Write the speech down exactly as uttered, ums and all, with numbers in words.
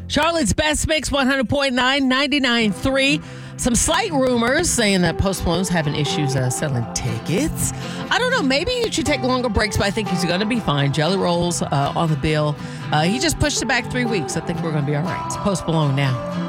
Charlotte's Best Mix one hundred point nine, ninety-nine point three. Some slight rumors saying that Post Malone's having issues uh, selling tickets. I don't know. Maybe you should take longer breaks, but I think he's going to be fine. Jelly Rolls uh, on the bill. Uh, he just pushed it back three weeks. I think we're going to be all right. It's Post Malone now.